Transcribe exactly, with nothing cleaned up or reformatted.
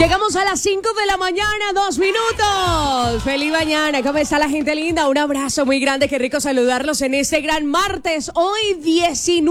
Llegamos a las cinco de la mañana, dos minutos. Feliz mañana, ¿cómo está la gente linda? Un abrazo muy grande, qué rico saludarlos en este gran martes, hoy diecinueve.